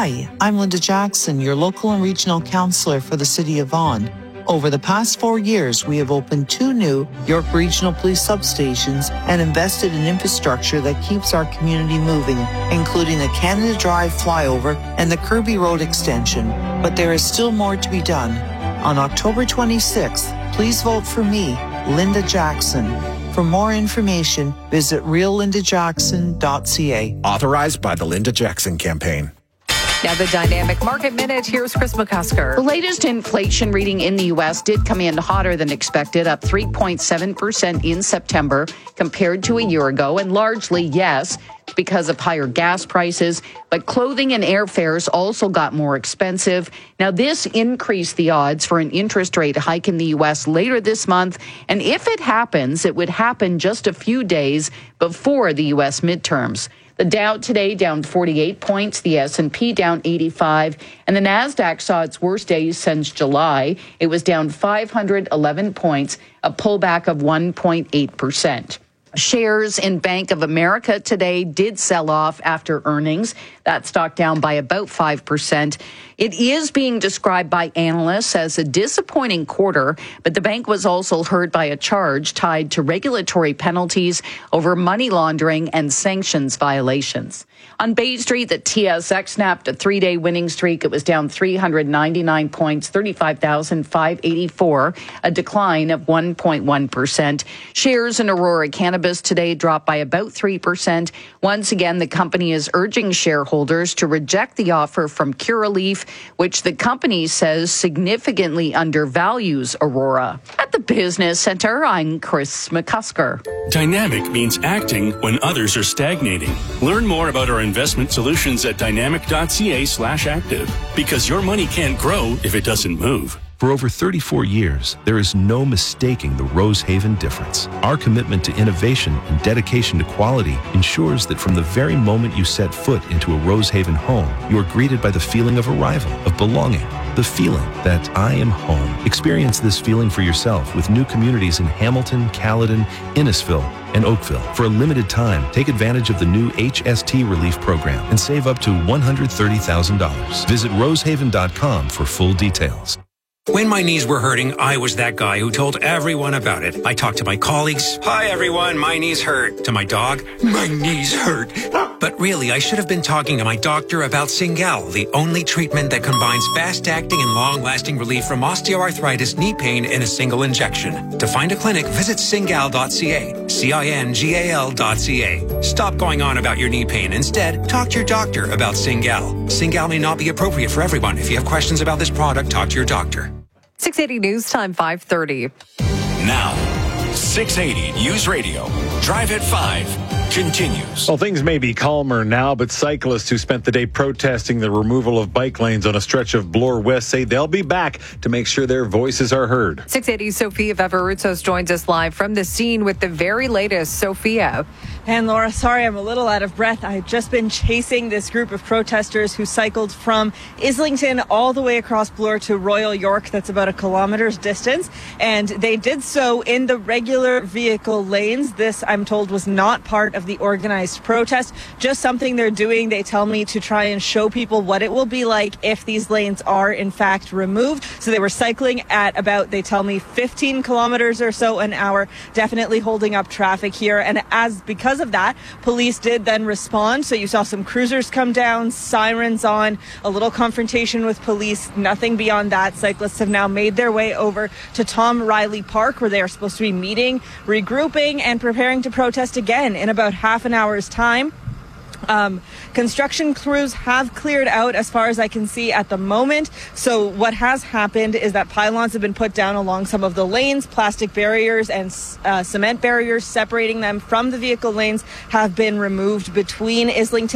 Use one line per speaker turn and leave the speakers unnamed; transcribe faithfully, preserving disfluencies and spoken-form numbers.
Hi, I'm Linda Jackson, your local and regional councillor for the City of Vaughan. Over the past four years, we have opened two new York Regional Police substations and invested in infrastructure that keeps our community moving, including the Canada Drive flyover and the Kirby Road extension. But there is still more to be done. On October twenty-sixth, please vote for me, Linda Jackson. For more information, visit real linda jackson dot c a.
Authorized by the Linda Jackson Campaign.
Now the Dynamic Market Minute, here's Chris McCusker.
The latest inflation reading in the U S did come in hotter than expected, up three point seven percent in September compared to a year ago. And largely, yes, because of higher gas prices, but clothing and airfares also got more expensive. Now, this increased the odds for an interest rate hike in the U S later this month. And if it happens, it would happen just a few days before the U S midterms. The Dow today down forty-eight points, the S and P down eighty-five, and the NASDAQ saw its worst days since July. It was down five hundred eleven points, a pullback of one point eight percent. Shares in Bank of America today did sell off after earnings. That stock down by about five percent. It is being described by analysts as a disappointing quarter, but the bank was also hurt by a charge tied to regulatory penalties over money laundering and sanctions violations. On Bay Street, the T S X snapped a three-day winning streak. It was down three hundred ninety-nine points, thirty-five thousand five hundred eighty-four, a decline of one point one percent. Shares in Aurora Cannabis today dropped by about three percent. Once again, the company is urging shareholders to reject the offer from Curaleaf, which the company says significantly undervalues Aurora. At the Business Center, I'm Chris McCusker.
Dynamic means acting when others are stagnating. Learn more about our investment solutions at dynamic.ca slash active, because your money can't grow if it doesn't move.
For over thirty-four years, there is no mistaking the Rosehaven difference. Our commitment to innovation and dedication to quality ensures that from the very moment you set foot into a Rosehaven home, you are greeted by the feeling of arrival, of belonging, the feeling that I am home. Experience this feeling for yourself with new communities in Hamilton, Caledon, Innisfil, and Oakville. For a limited time, take advantage of the new H S T Relief Program and save up to one hundred thirty thousand dollars. Visit rosehaven dot com for full details.
When my knees were hurting, I was that guy who told everyone about it. I talked to my colleagues. Hi, everyone. My knees hurt. To my dog. My knees hurt. But really, I should have been talking to my doctor about Cingal, the only treatment that combines fast-acting and long-lasting relief from osteoarthritis knee pain in a single injection. To find a clinic, visit cingal dot c a. C I N G A L dot C A. Stop going on about your knee pain. Instead, talk to your doctor about Cingal. Cingal may not be appropriate for everyone. If you have questions about this product, talk to your doctor.
six eighty News Time, five thirty.
Now, six eighty News Radio. Drive at five continues.
Well, things may be calmer now, but cyclists who spent the day protesting the removal of bike lanes on a stretch of Bloor West say they'll be back to make sure their voices are heard.
six eighty Sophia Veveroutsos joins us live from the scene with the very latest. Sophia.
And Laura, sorry, I'm a little out of breath. I've just been chasing this group of protesters who cycled from Islington all the way across Bloor to Royal York. That's about a kilometer's distance. And they did so in the regular vehicle lanes. This, I'm told, was not part of the organized protest, just something they're doing, they tell me, to try and show people what it will be like if these lanes are in fact removed. So they were cycling at about, they tell me, fifteen kilometers or so an hour, definitely holding up traffic here. And as because of that, police did then respond. So you saw some cruisers come down, sirens on, a little confrontation with police, nothing beyond that. Cyclists have now made their way over to Tom Riley Park, where they are supposed to be meeting, regrouping, and preparing to protest again in about half an hour's time. Um, construction crews have cleared out as far as I can see at the moment. So what has happened is that pylons have been put down along some of the lanes. Plastic barriers and uh, cement barriers separating them from the vehicle lanes have been removed between Islington